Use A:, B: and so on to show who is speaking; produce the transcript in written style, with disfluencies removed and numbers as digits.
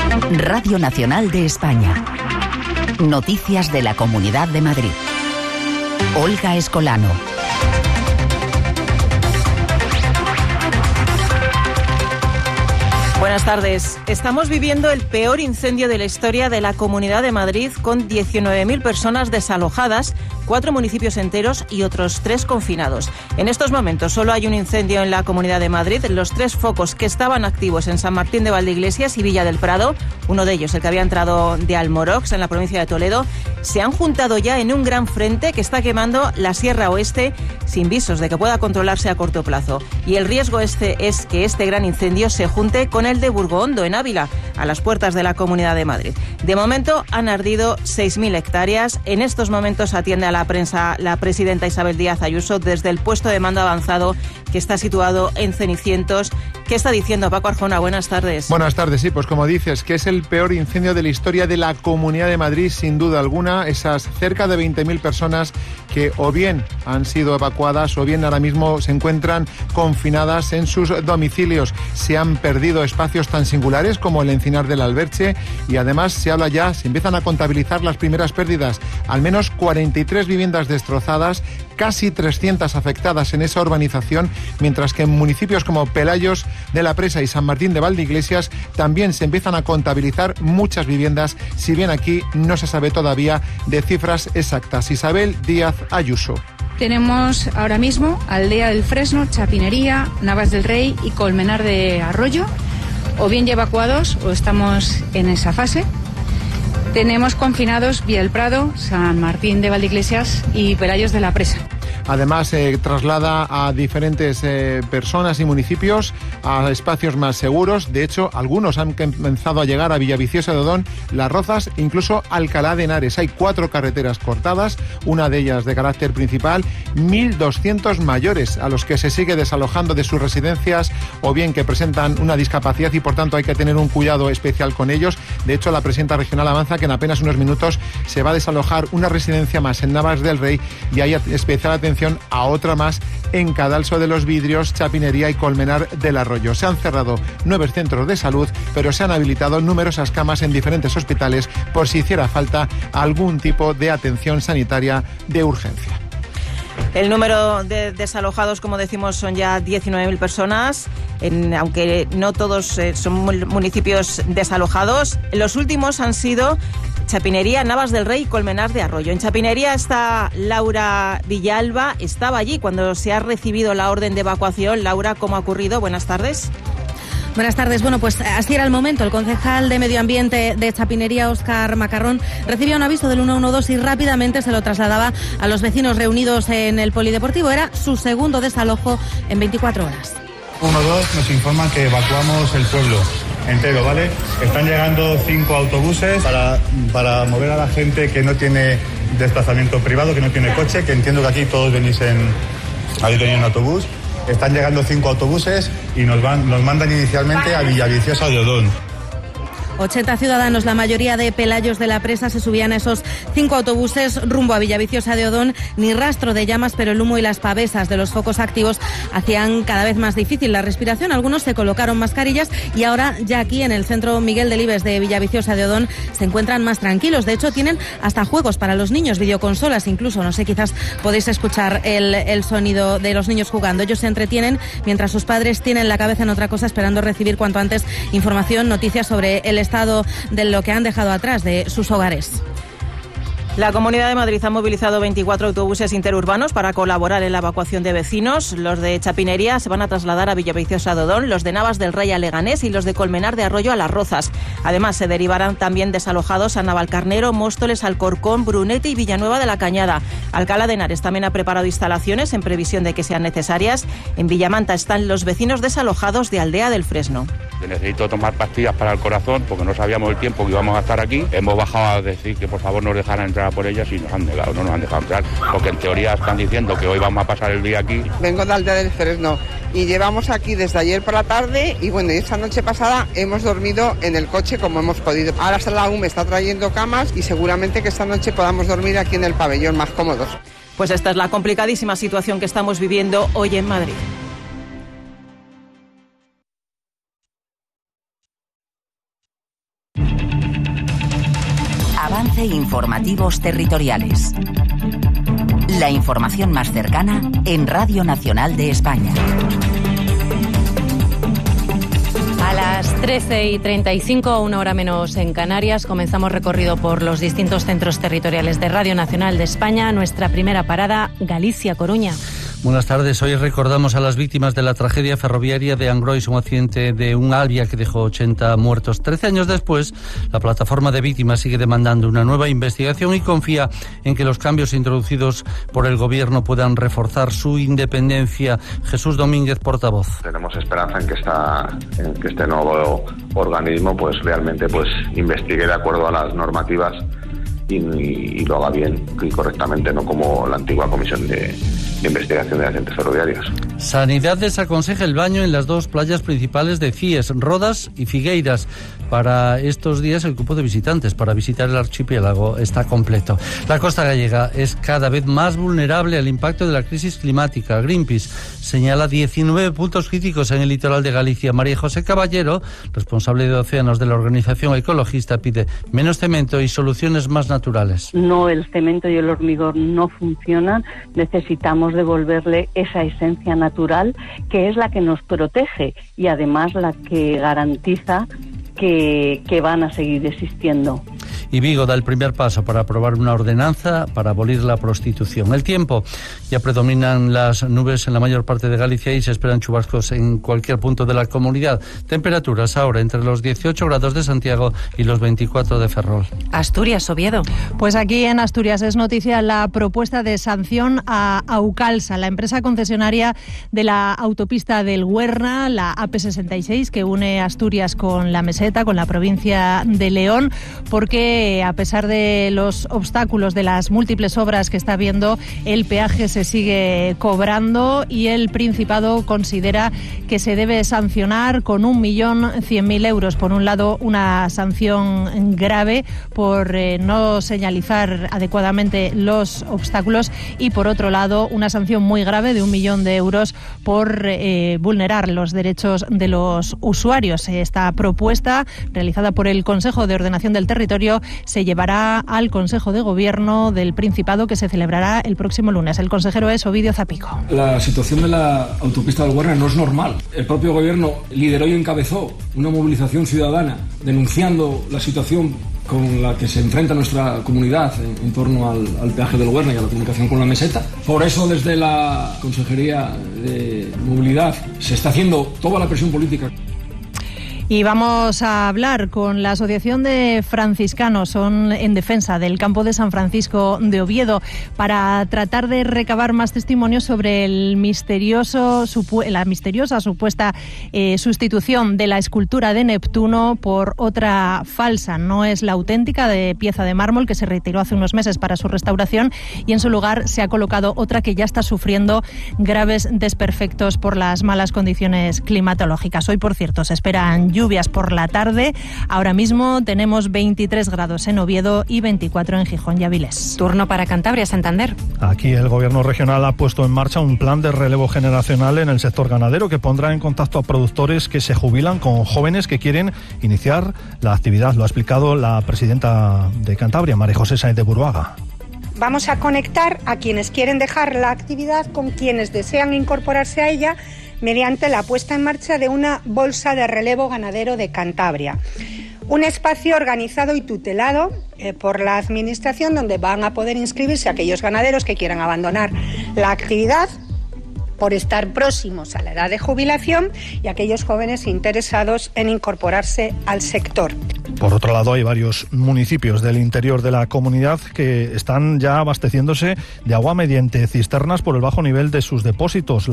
A: Radio Nacional de España. Noticias de la Comunidad de Madrid. Olga Escolano.
B: Buenas tardes. Estamos viviendo el peor incendio de la historia de la Comunidad de Madrid, con 19.000 personas desalojadas, 4 municipios enteros y otros 3 confinados. En estos momentos solo hay un incendio en la Comunidad de Madrid. Los 3 focos que estaban activos en San Martín de Valdeiglesias y Villa del Prado, uno de ellos, el que había entrado de Almorox, en la provincia de Toledo, se han juntado ya en un gran frente que está quemando la Sierra Oeste sin visos de que pueda controlarse a corto plazo. Y el riesgo es que este gran incendio se junte con el de Burgohondo, en Ávila, a las puertas de la Comunidad de Madrid. De momento han ardido 6.000 hectáreas. En estos momentos atiende a la prensa la presidenta Isabel Díaz Ayuso desde el puesto de mando avanzado que está situado en Cenicientos. ¿Qué está diciendo Paco Arjona? Buenas tardes.
C: Buenas tardes, sí, pues como dices, que es el peor incendio de la historia de la Comunidad de Madrid, sin duda alguna. Esas cerca de 20.000 personas que o bien han sido evacuadas o bien ahora mismo se encuentran confinadas en sus domicilios. Se han perdido espacios tan singulares como el Encinar del Alberche y además se empiezan a contabilizar las primeras pérdidas. Al menos 43 viviendas destrozadas, casi 300 afectadas en esa urbanización, mientras que en municipios como Pelayos de la Presa y San Martín de Valdeiglesias también se empiezan a contabilizar muchas viviendas, si bien aquí no se sabe todavía de cifras exactas. Isabel Díaz Ayuso.
D: Tenemos ahora mismo Aldea del Fresno, Chapinería, Navas del Rey y Colmenar de Arroyo, o bien ya evacuados o estamos en esa fase. Tenemos confinados Villa del Prado, San Martín de Valdeiglesias y Pelayos de la Presa.
C: Además, se traslada a diferentes personas y municipios a espacios más seguros. De hecho, algunos han comenzado a llegar a Villaviciosa de Odón, Las Rozas, incluso Alcalá de Henares. Hay 4 carreteras cortadas, una de ellas de carácter principal, 1.200 mayores a los que se sigue desalojando de sus residencias o bien que presentan una discapacidad y por tanto hay que tener un cuidado especial con ellos. De hecho, la presidenta regional avanza que en apenas unos minutos se va a desalojar una residencia más en Navas del Rey y hay especial atención a otra más en Cadalso de los Vidrios, Chapinería y Colmenar del Arroyo. Se han cerrado 9 centros de salud, pero se han habilitado numerosas camas en diferentes hospitales por si hiciera falta algún tipo de atención sanitaria de urgencia.
B: El número de desalojados, como decimos, son ya 19.000 personas, aunque no todos son municipios desalojados. Los últimos han sido Chapinería, Navas del Rey y Colmenar de Arroyo. En Chapinería está Laura Villalba, estaba allí cuando se ha recibido la orden de evacuación. Laura, ¿cómo ha ocurrido? Buenas tardes.
E: Buenas tardes. Bueno, pues así era el momento. El concejal de Medio Ambiente de Chapinería, Óscar Macarrón, recibía un aviso del 112 y rápidamente se lo trasladaba a los vecinos reunidos en el polideportivo. Era su segundo desalojo en 24 horas.
F: 112 nos informan que evacuamos el pueblo entero, ¿vale? Están llegando 5 autobuses para mover a la gente que no tiene desplazamiento privado, que no tiene coche, que entiendo que aquí todos venís en autobús. Están llegando 5 autobuses y nos mandan inicialmente a Villaviciosa de Odón.
E: 80 ciudadanos, la mayoría de Pelayos de la Presa, se subían a esos 5 autobuses rumbo a Villaviciosa de Odón. Ni rastro de llamas, pero el humo y las pavesas de los focos activos hacían cada vez más difícil la respiración. Algunos se colocaron mascarillas y ahora ya aquí en el centro Miguel Delibes de Villaviciosa de Odón se encuentran más tranquilos. De hecho, tienen hasta juegos para los niños, videoconsolas incluso. No sé, quizás podéis escuchar el sonido de los niños jugando. Ellos se entretienen mientras sus padres tienen la cabeza en otra cosa, esperando recibir cuanto antes información, noticias sobre el estado de lo que han dejado atrás de sus hogares.
B: La Comunidad de Madrid ha movilizado 24 autobuses interurbanos para colaborar en la evacuación de vecinos. Los de Chapinería se van a trasladar a Villaviciosa de Odón, los de Navas del Rey a Leganés y los de Colmenar de Arroyo a Las Rozas. Además, se derivarán también desalojados a Navalcarnero, Móstoles, Alcorcón, Brunete y Villanueva de la Cañada. Alcalá de Henares también ha preparado instalaciones en previsión de que sean necesarias. En Villamanta están los vecinos desalojados de Aldea del Fresno.
G: Necesito tomar pastillas para el corazón porque no sabíamos el tiempo que íbamos a estar aquí. Hemos bajado a decir que por favor nos dejaran entrar por ellas y nos han negado, no nos han dejado entrar, porque en teoría están diciendo que hoy vamos a pasar el día aquí.
H: Vengo de Aldea del Fresno y llevamos aquí desde ayer por la tarde y bueno, esta noche pasada hemos dormido en el coche como hemos podido. Ahora la UME está trayendo camas y seguramente que esta noche podamos dormir aquí en el pabellón más cómodos.
B: Pues esta es la complicadísima situación que estamos viviendo hoy en Madrid.
A: Avance Informativos Territoriales. La información más cercana en Radio Nacional de España.
E: A las 13:35, 1 hora menos en Canarias, comenzamos recorrido por los distintos centros territoriales de Radio Nacional de España. Nuestra primera parada, Galicia-Coruña.
I: Buenas tardes. Hoy recordamos a las víctimas de la tragedia ferroviaria de Angrois, un accidente de un Alvia que dejó 80 muertos. 13 años después, la plataforma de víctimas sigue demandando una nueva investigación y confía en que los cambios introducidos por el Gobierno puedan reforzar su independencia. Jesús Domínguez, portavoz.
J: Tenemos esperanza en que este nuevo organismo realmente investigue de acuerdo a las normativas y lo haga bien y correctamente, no como la antigua Comisión de Investigación de Accidentes Ferroviarios.
I: Sanidad desaconseja el baño en las dos playas principales de Cies, Rodas y Figueiras. Para estos días el grupo de visitantes para visitar el archipiélago está completo. La costa gallega es cada vez más vulnerable al impacto de la crisis climática. Greenpeace señala 19 puntos críticos en el litoral de Galicia. María José Caballero, responsable de océanos de la organización ecologista, pide menos cemento y soluciones más naturales.
K: No, el cemento y el hormigón no funcionan. Necesitamos devolverle esa esencia natural que es la que nos protege y además la que garantiza que van a seguir existiendo.
I: Y Vigo da el primer paso para aprobar una ordenanza para abolir la prostitución. El tiempo, ya predominan las nubes en la mayor parte de Galicia y se esperan chubascos en cualquier punto de la comunidad. Temperaturas ahora entre los 18 grados de Santiago y los 24 de Ferrol.
E: Asturias, Oviedo.
L: Pues aquí en Asturias es noticia la propuesta de sanción a Aucalsa, la empresa concesionaria de la autopista del Huerna, la AP66, que une Asturias con la Meseta, con la provincia de León, porque a pesar de los obstáculos, de las múltiples obras que está habiendo, el peaje se sigue cobrando y el Principado considera que se debe sancionar con 1.100.000 euros. Por un lado, una sanción grave por no señalizar adecuadamente los obstáculos y por otro lado, una sanción muy grave de 1 millón de euros por vulnerar los derechos de los usuarios. Esta propuesta, realizada por el Consejo de Ordenación del Territorio, se llevará al Consejo de Gobierno del Principado, que se celebrará el próximo lunes. El consejero es Ovidio Zapico.
M: La situación de la autopista del Huerna no es normal. El propio Gobierno lideró y encabezó una movilización ciudadana denunciando la situación con la que se enfrenta nuestra comunidad en torno al peaje del Huerna y a la comunicación con la Meseta. Por eso, desde la Consejería de Movilidad se está haciendo toda la presión política.
L: Y vamos a hablar con la Asociación de Franciscanos, son en defensa del campo de San Francisco de Oviedo, para tratar de recabar más testimonios sobre la misteriosa supuesta sustitución de la escultura de Neptuno por otra falsa. No es la auténtica de pieza de mármol que se retiró hace unos meses para su restauración y en su lugar se ha colocado otra que ya está sufriendo graves desperfectos por las malas condiciones climatológicas. Hoy, por cierto, se esperan lluvias por la tarde. Ahora mismo tenemos 23 grados en Oviedo y 24 en Gijón y Avilés.
E: Turno para Cantabria, Santander.
N: Aquí el Gobierno regional ha puesto en marcha un plan de relevo generacional en el sector ganadero que pondrá en contacto a productores que se jubilan con jóvenes que quieren iniciar la actividad. Lo ha explicado la presidenta de Cantabria, María José Sáenz de Buruaga.
O: Vamos a conectar a quienes quieren dejar la actividad con quienes desean incorporarse a ella mediante la puesta en marcha de una bolsa de relevo ganadero de Cantabria. Un espacio organizado y tutelado por la Administración donde van a poder inscribirse aquellos ganaderos que quieran abandonar la actividad por estar próximos a la edad de jubilación y aquellos jóvenes interesados en incorporarse al sector.
N: Por otro lado, hay varios municipios del interior de la comunidad que están ya abasteciéndose de agua mediante cisternas por el bajo nivel de sus depósitos.